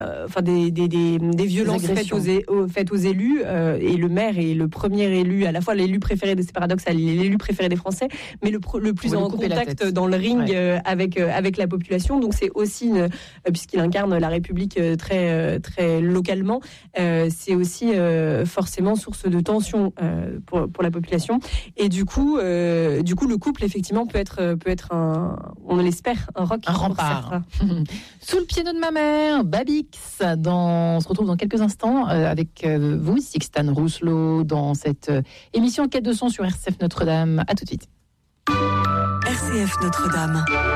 des violences faites aux élus, et le maire est le premier élu, à la fois l'élu préféré, c'est paradoxal, l'élu préféré des Français, mais le plus en contact dans le ring avec la population. Donc c'est aussi, puisqu'il incarne la République très, très localement, c'est aussi forcément source de tension pour la population. Et du coup, le couple effectivement peut être on l'espère, un roc, un rempart. Sous le piano de ma mère, Babix. On se retrouve dans quelques instants avec vous, Sixtane Rousselot, dans cette émission Quête de son sur RCF Notre-Dame. À tout de suite. RCF Notre-Dame.